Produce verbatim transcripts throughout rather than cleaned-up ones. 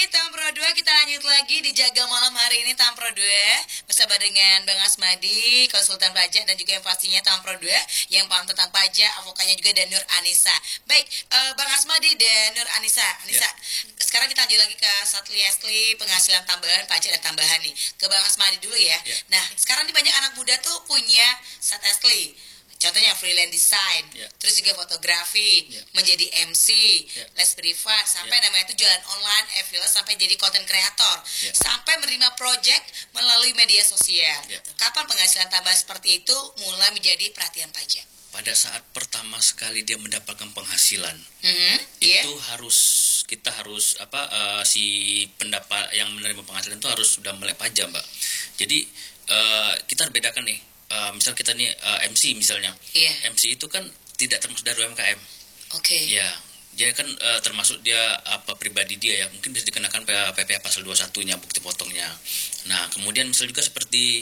Tampro dua, kita lanjut lagi di Jaga Malam hari ini Tampro dua bersama dengan Bang Asmadi, konsultan pajak, dan juga yang pastinya Tampro dua yang paham tentang pajak, avokatnya juga, dan Nur Anissa. Baik, uh, Bang Asmadi dan Nur Anissa. Anissa, ya. Sekarang kita lanjut lagi ke Satli Asli, penghasilan tambahan, pajak dan tambahan nih. Ke Bang Asmadi dulu ya. ya. Nah, sekarang nih banyak anak muda tuh punya Sat Asli. Contohnya freelance design, yeah. terus juga fotografi, yeah. menjadi M C, yeah. les privat, sampai yeah. namanya itu jualan online, affiliate, sampai jadi content creator, yeah. sampai menerima project melalui media sosial. Yeah. Kapan penghasilan tambahan seperti itu mulai menjadi perhatian pajak? Pada saat pertama sekali dia mendapatkan penghasilan, mm-hmm. itu yeah. harus kita harus apa uh, si pendapat yang menerima penghasilan itu harus sudah melek pajak, Mbak. Jadi uh, kita bedakan nih. Uh, misal kita nih uh, M C misalnya, yeah. M C itu kan tidak termasuk dari U M K M. Oke. Okay. Ya, dia kan uh, termasuk dia apa pribadi dia ya, mungkin bisa dikenakan P P H pasal dua puluh satu-nya, bukti potongnya. Nah, kemudian misal juga seperti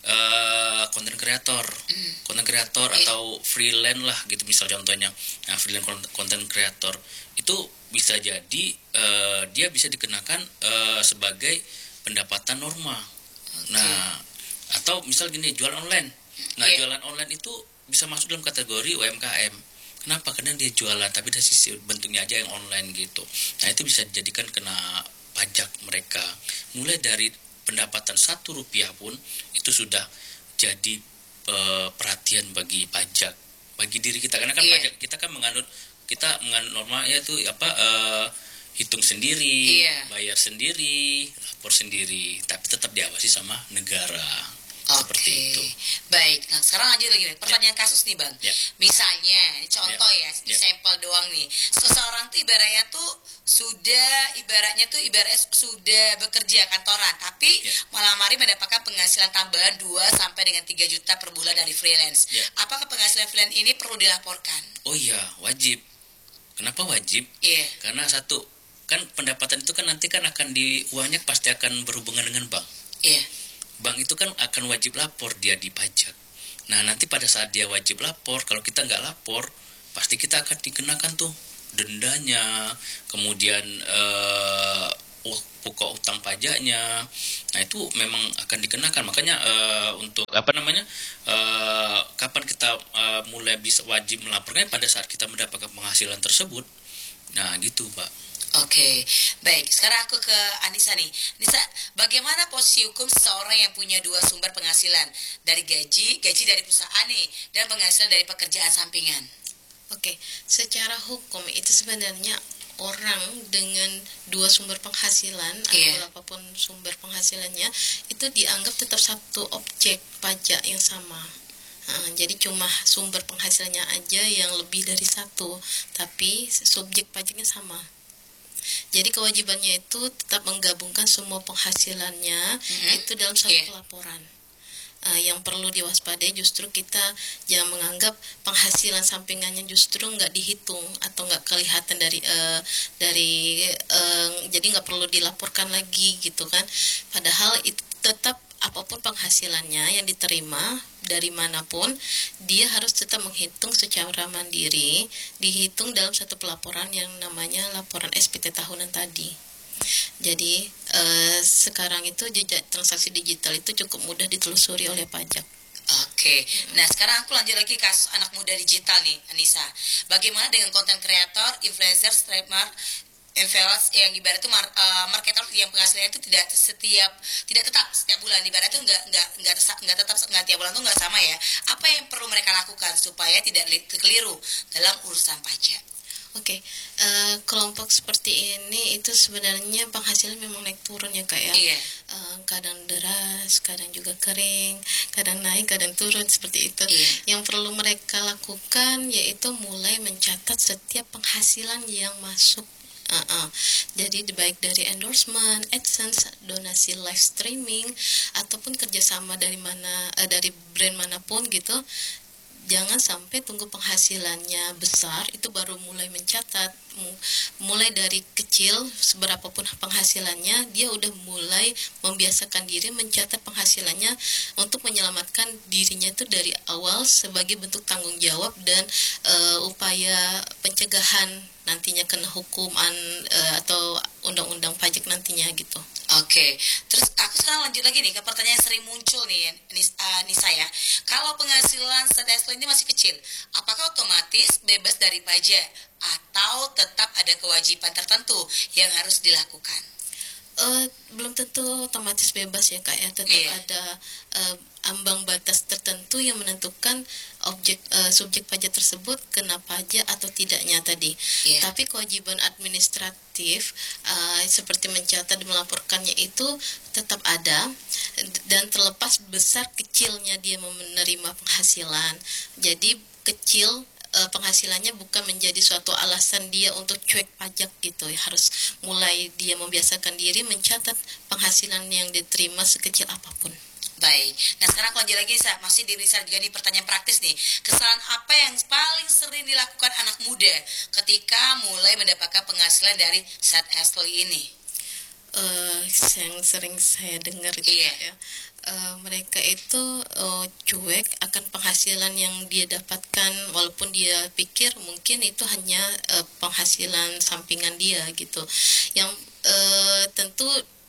konten uh, kreator, konten mm. kreator yeah. atau freelance lah gitu misal contohnya. Nah, freelance konten kreator itu bisa jadi uh, dia bisa dikenakan uh, sebagai pendapatan normal. Okay. Nah, atau misal gini, jualan online. Nah, yeah. jualan online itu bisa masuk dalam kategori U M K M. Kenapa? Karena dia jualan, tapi dari sisi bentuknya aja yang online gitu. Nah, itu bisa dijadikan kena pajak mereka. Mulai dari pendapatan satu rupiah pun itu sudah jadi uh, perhatian bagi pajak, bagi diri kita. Karena kan yeah. pajak kita kan menganut kita menganut norma yaitu apa uh, hitung sendiri, yeah. bayar sendiri, lapor sendiri, tapi tetap diawasi sama negara. Okay. Seperti itu. Baik, nah sekarang lanjut lagi pertanyaan yeah. kasus nih Bang. Yeah. Misalnya, ini contoh yeah. ya, ini yeah. sampel doang nih. Seseorang tuh ibaratnya tuh sudah ibaratnya tuh ibaratnya sudah bekerja kantoran, tapi yeah. malam hari mendapatkan penghasilan tambahan dua sampai dengan tiga juta per bulan dari freelance. Yeah. Apakah penghasilan freelance ini perlu dilaporkan? Oh iya, wajib. Kenapa wajib? Iya. Yeah. Karena satu, kan pendapatan itu kan nanti kan akan di uangnya pasti akan berhubungan dengan bank. Iya. Yeah. Bank itu kan akan wajib lapor dia di pajak. Nah, nanti pada saat dia wajib lapor, kalau kita nggak lapor, pasti kita akan dikenakan tuh dendanya, kemudian uh, pokok utang pajaknya. Nah, itu memang akan dikenakan. Makanya uh, untuk apa namanya, uh, kapan kita uh, mulai bisa wajib melaporkan pada saat kita mendapatkan penghasilan tersebut. Nah, gitu, Pak. Oke, okay. Baik. Sekarang aku ke Anissa nih. Anissa, bagaimana posisi hukum seseorang yang punya dua sumber penghasilan, dari gaji, gaji dari perusahaan nih, dan penghasilan dari pekerjaan sampingan? Oke, okay. Secara hukum itu sebenarnya orang dengan dua sumber penghasilan yeah. atau apapun sumber penghasilannya itu dianggap tetap satu objek pajak yang sama. Nah, jadi cuma sumber penghasilannya aja yang lebih dari satu, tapi subjek pajaknya sama. Jadi kewajibannya itu tetap menggabungkan semua penghasilannya mm-hmm. itu dalam satu yeah. pelaporan. Uh, yang perlu diwaspadai justru kita jangan menganggap penghasilan sampingannya justru nggak dihitung atau nggak kelihatan dari uh, dari uh, jadi nggak perlu dilaporkan lagi gitu kan. Padahal itu tetap apapun penghasilannya yang diterima dari manapun, dia harus tetap menghitung secara mandiri, dihitung dalam satu pelaporan yang namanya laporan S P T tahunan tadi. Jadi eh, sekarang itu jejak transaksi digital itu cukup mudah ditelusuri oleh pajak. Oke, nah sekarang aku lanjut lagi kasus anak muda digital nih, Anissa. Bagaimana dengan konten kreator, influencer, streamer, influencer yang ibarat itu uh, marketer yang penghasilannya itu tidak setiap tidak tetap setiap bulan, ibarat itu nggak nggak nggak nggak tetap nggak tiap bulan tuh nggak sama ya. Apa yang perlu mereka lakukan supaya tidak keliru dalam urusan pajak? Oke, okay. uh, kelompok seperti ini itu sebenarnya penghasilan memang naik turun ya Kak ya. Iya. Uh, kadang deras, kadang juga kering, kadang naik, kadang turun seperti itu. Iya. Yang perlu mereka lakukan yaitu mulai mencatat setiap penghasilan yang masuk. Uh-uh. Jadi baik dari endorsement, AdSense, donasi live streaming ataupun kerjasama dari mana uh, dari brand manapun gitu. Jangan sampai tunggu penghasilannya besar itu baru mulai mencatat. Mulai dari kecil seberapapun penghasilannya dia udah mulai membiasakan diri mencatat penghasilannya untuk menyelamatkan dirinya itu dari awal sebagai bentuk tanggung jawab dan uh, upaya pencegahan nantinya kena hukuman uh, atau undang-undang pajak nanti nantinya gitu. Oke, terus aku sekarang lanjut lagi nih ke pertanyaan yang sering muncul nih, Nis, uh, Nisa ya. Kalau penghasilan side hustle ini masih kecil, apakah otomatis bebas dari pajak atau tetap ada kewajiban tertentu yang harus dilakukan? Uh, belum tentu otomatis bebas ya kak ya, tetap Iya. ada uh, ambang batas tertentu yang menentukan objek uh, subjek pajak tersebut kena pajak atau tidaknya tadi. Iya. Tapi kewajiban administratif uh, seperti mencatat dan melaporkannya itu tetap ada, dan terlepas besar kecilnya dia menerima penghasilan. Jadi kecil uh, penghasilannya bukan menjadi suatu alasan dia untuk cuek pajak gitu ya. Harus mulai dia membiasakan diri mencatat penghasilan yang diterima sekecil apapun. Baik, nah sekarang aku lanjut lagi Sa, masih di Risa juga nih pertanyaan praktis nih. Kesalahan apa yang paling sering dilakukan anak muda ketika mulai mendapatkan penghasilan dari side hustle ini? Uh, yang sering saya dengar juga Iya. ya, uh, mereka itu uh, cuek akan penghasilan yang dia dapatkan, walaupun dia pikir mungkin itu hanya uh, penghasilan sampingan dia gitu. Yang uh, tentu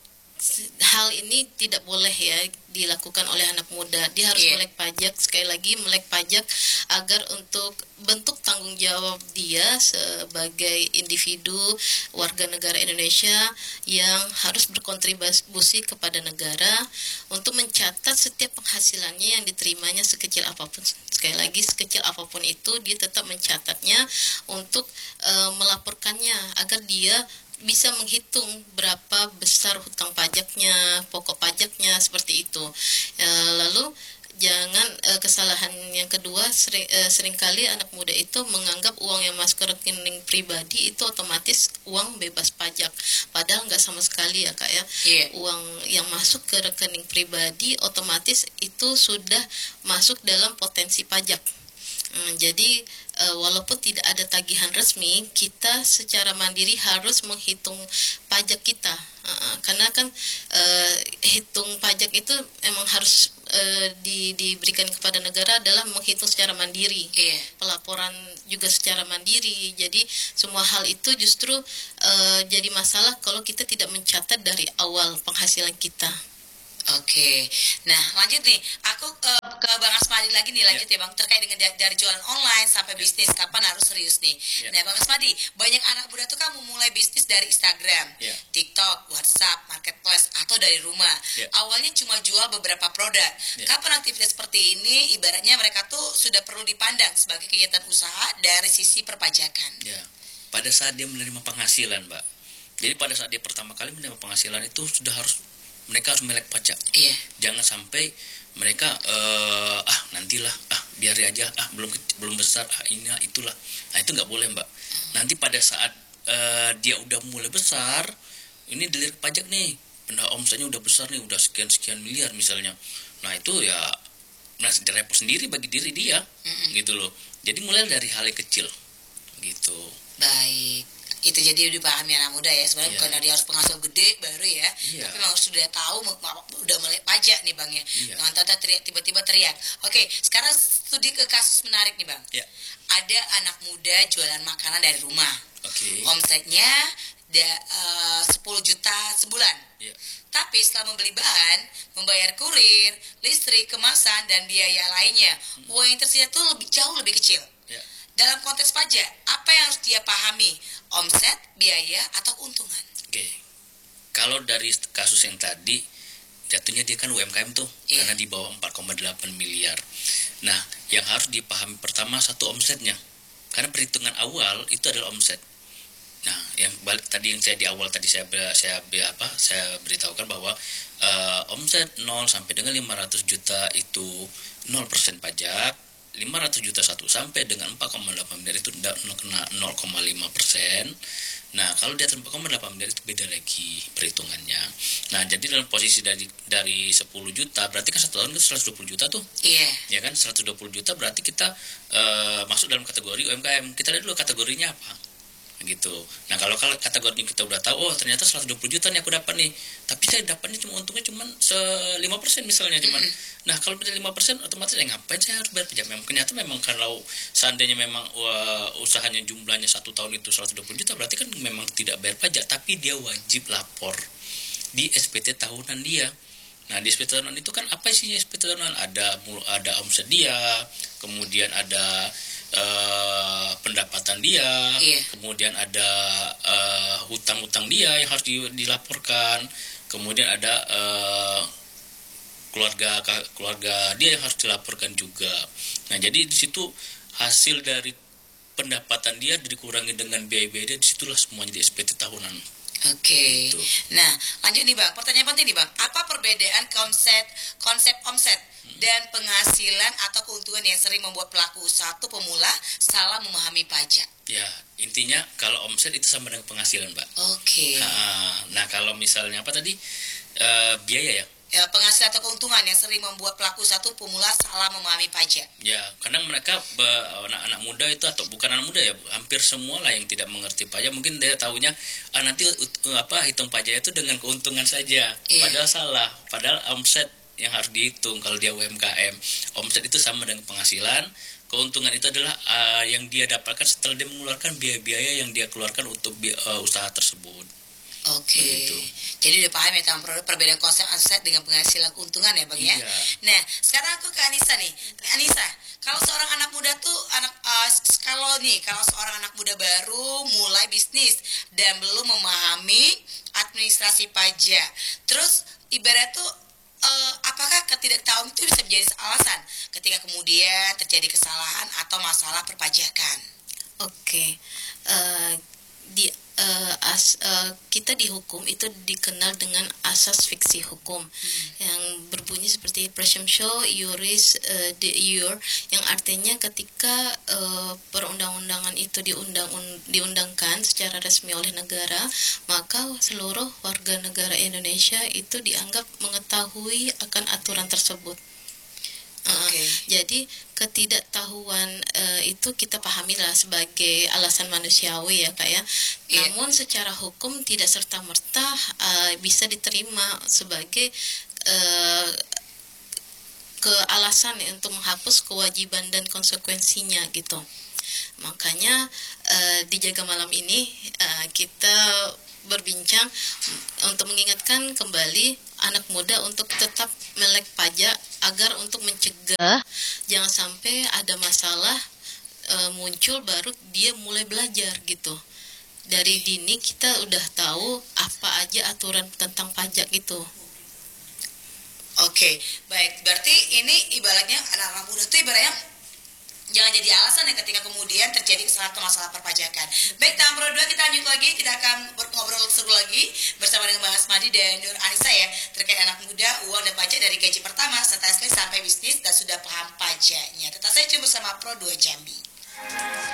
hal ini tidak boleh ya dilakukan oleh anak muda. Dia harus Yeah. melek pajak, sekali lagi melek pajak agar untuk bentuk tanggung jawab dia sebagai individu warga negara Indonesia yang harus berkontribusi kepada negara untuk mencatat setiap penghasilannya yang diterimanya sekecil apapun. Sekali lagi sekecil apapun itu dia tetap mencatatnya untuk uh, melaporkannya agar dia bisa menghitung berapa besar hutang pajaknya, pokok pajaknya, seperti itu. E, lalu jangan e, kesalahan yang kedua, sering, e, seringkali anak muda itu menganggap uang yang masuk ke rekening pribadi itu otomatis uang bebas pajak. Padahal nggak sama sekali ya kak ya. Yeah. Uang yang masuk ke rekening pribadi otomatis itu sudah masuk dalam potensi pajak. Hmm, jadi uh, walaupun tidak ada tagihan resmi, kita secara mandiri harus menghitung pajak kita, uh, karena kan uh, hitung pajak itu emang harus uh, di, diberikan kepada negara adalah menghitung secara mandiri, Iya. pelaporan juga secara mandiri. Jadi semua hal itu justru uh, jadi masalah kalau kita tidak mencatat dari awal penghasilan kita. Oke, nah lanjut nih, aku uh, ke Bang Asmadi lagi nih, lanjut yeah. ya Bang, terkait dengan dari, dari jualan online sampai yeah. bisnis, kapan harus serius nih? Yeah. Nah Bang Asmadi, banyak anak muda tuh kan memulai bisnis dari Instagram, yeah. TikTok, WhatsApp, Marketplace, atau dari rumah. Yeah. Awalnya cuma jual beberapa produk. Yeah. Kapan aktivitas seperti ini, ibaratnya mereka tuh sudah perlu dipandang sebagai kegiatan usaha dari sisi perpajakan. Ya, pada saat dia menerima penghasilan, Mbak. Jadi pada saat dia pertama kali menerima penghasilan itu sudah harus mereka harus melek pajak. Iya. Jangan sampai mereka uh, ah nantilah, ah biar aja, ah belum belum besar, ah ini ah, itulah. Nah itu nggak boleh Mbak. Nanti pada saat uh, dia udah mulai besar, ini dilihat pajak nih, benda omsetnya udah besar nih, udah sekian sekian miliar misalnya. Nah itu ya, nah repot sendiri bagi diri dia, mm-mm. gitu loh. Jadi mulai dari hal yang kecil, gitu. Baik. Itu jadi dipahami anak muda ya, sebenarnya yeah. bukan dia harus penghasil gede baru ya, yeah. tapi memang sudah tahu udah mulai pajak nih Bang ya, yeah. jangan tata teriak tiba-tiba teriak. Oke, sekarang studi ke kasus menarik nih Bang. Yeah. Ada anak muda jualan makanan dari rumah, okay. omsetnya da, uh, sepuluh juta sebulan, yeah. tapi setelah membeli bahan, membayar kurir, listrik, kemasan dan biaya lainnya, hmm. uang yang tersisa tuh lebih jauh lebih kecil. Yeah. Dalam konteks pajak, apa yang harus dia pahami? Omset, biaya, atau keuntungan? Oke, okay. Kalau dari kasus yang tadi, jatuhnya dia kan U M K M tuh, yeah. karena di bawah empat koma delapan miliar. Nah, yang harus dipahami pertama satu omsetnya, karena perhitungan awal itu adalah omset. Nah, yang balik tadi yang saya di awal tadi saya saya apa saya beritahukan bahwa uh, omset nol sampai dengan lima ratus juta itu nol persen pajak. lima ratus juta satu sampai dengan empat koma delapan miliar itu kena nol koma lima persen. Nah, kalau di atas empat koma delapan miliar itu beda lagi perhitungannya. Nah, jadi dalam posisi dari dari sepuluh juta berarti kan satu tahun itu seratus dua puluh juta tuh. Iya. Yeah. Ya kan seratus dua puluh juta berarti kita uh, masuk dalam kategori U M K M. Kita lihat dulu kategorinya apa. Gitu. Nah, kalau kalau kategori kita udah tahu, oh ternyata seratus dua puluh juta nih aku dapat nih. Tapi saya dapatnya cuma untungnya cuma lima persen misalnya cuman. Mm-hmm. Nah, kalau beda lima persen otomatis ya ngapain saya harus bayar pajak? Memang ternyata memang kalau seandainya memang uh, usahanya jumlahnya satu tahun itu seratus dua puluh juta berarti kan memang tidak bayar pajak, tapi dia wajib lapor. di S P T tahunan dia. Nah, di S P T tahunan itu kan apa isinya S P T tahunan? Ada ada omset dia, kemudian ada uh, pendapatan dia, Iya. kemudian ada uh, hutang-hutang dia yang harus di, dilaporkan, kemudian ada uh, keluarga keluarga dia yang harus dilaporkan juga. Nah, jadi di situ hasil dari pendapatan dia dikurangi dengan biaya-biaya dia, disitulah semuanya di S P T tahunan. Oke. Gitu. Nah, lanjut nih Bang. Pertanyaan penting nih Bang. Apa perbedaan konsep konsep omset dan penghasilan atau keuntungan yang sering membuat pelaku usaha itu pemula salah memahami pajak? Ya, intinya kalau omset itu sama dengan penghasilan, Mbak. Oke. Nah, nah kalau misalnya apa tadi? Eh, biaya ya. Ya, penghasilan atau keuntungan yang sering membuat pelaku usaha itu pemula salah memahami pajak. Ya, kadang mereka be- anak-anak muda itu atau bukan anak muda ya, hampir semua lah yang tidak mengerti pajak. Mungkin dia tahunya ah, nanti uh, apa hitung pajak itu dengan keuntungan saja. Iya. Padahal salah. Padahal omset yang harus dihitung kalau dia U M K M. Omset itu sama dengan penghasilan. Keuntungan itu adalah uh, yang dia dapatkan setelah dia mengeluarkan biaya-biaya yang dia keluarkan untuk bi- uh, usaha tersebut. Oke, Begitu. jadi udah paham ya tentang produk perbedaan konsep aset dengan penghasilan keuntungan ya Bang ya. Iya. Nah, sekarang aku ke Anissa nih. Anissa, kalau seorang anak muda tuh anak uh, kalau nih kalau seorang anak muda baru mulai bisnis dan belum memahami administrasi pajak, terus ibarat tuh uh, apakah ketidaktahuan itu bisa menjadi alasan ketika kemudian terjadi kesalahan atau masalah perpajakan? Oke, eh, di eh, as, eh, kita di hukum itu dikenal dengan asas fiksi hukum yang berbunyi seperti presumptio iuris eh, de iure, yang artinya ketika eh, perundang-undangan itu diundang diundangkan secara resmi oleh negara, maka seluruh warga negara Indonesia itu dianggap mengetahui akan aturan tersebut. Uh, Oke. Jadi ketidaktahuan uh, itu kita pahamilah sebagai alasan manusiawi ya Kak ya. Iya. Namun secara hukum tidak serta-merta uh, bisa diterima sebagai uh, kealasan untuk menghapus kewajiban dan konsekuensinya gitu. Makanya uh, di Jaga Malam ini uh, kita berbincang untuk mengingatkan kembali anak muda untuk tetap melek pajak agar untuk mencegah jangan sampai ada masalah e, muncul baru dia mulai belajar gitu. Dari dini kita udah tahu apa aja aturan tentang pajak itu. Oke, baik. Berarti ini ibaratnya anak-anak muda tuh ibaratnya jangan jadi alasan ya ketika kemudian terjadi kesalahan atau masalah perpajakan. Baik, tahap pro dua kita lanjut lagi, kita akan ngobrol seru lagi bersama dengan Bang Asmadi dan Nur Anissa ya terkait anak muda, uang dan pajak dari gaji pertama serta S K sampai bisnis dan sudah paham pajaknya. Tetap saya cuma bersama Pro dua Jambi.